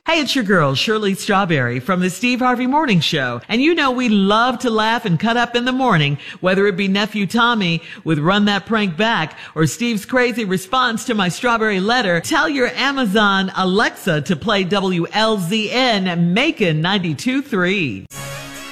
Hey, it's your girl, Shirley Strawberry from the Steve Harvey Morning Show. And you know we love to laugh and cut up in the morning, whether it be Nephew Tommy with Run That Prank Back or Steve's crazy response to my strawberry letter. Tell your Amazon Alexa to play WLZN Macon 92.3.